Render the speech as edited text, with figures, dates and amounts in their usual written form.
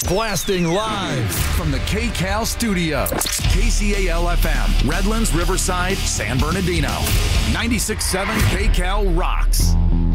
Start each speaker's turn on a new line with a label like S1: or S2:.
S1: Blasting live from the KCAL studios. KCAL FM, Redlands, Riverside, San Bernardino. 96.7 KCAL rocks.